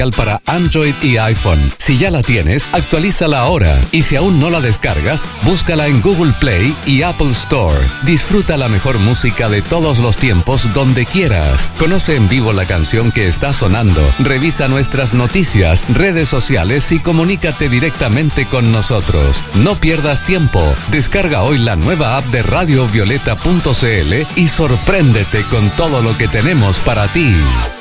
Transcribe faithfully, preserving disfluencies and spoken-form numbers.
para Android y iPhone. Si ya la tienes, actualízala ahora. Y si aún no la descargas, búscala en Google Play y Apple Store. Disfruta la mejor música de todos los tiempos donde quieras. Conoce en vivo la canción que está sonando. Revisa nuestras noticias, redes sociales y comunícate directamente con nosotros. No pierdas tiempo. Descarga hoy la nueva app de radio violeta punto c l y sorpréndete con todo lo que tenemos para ti.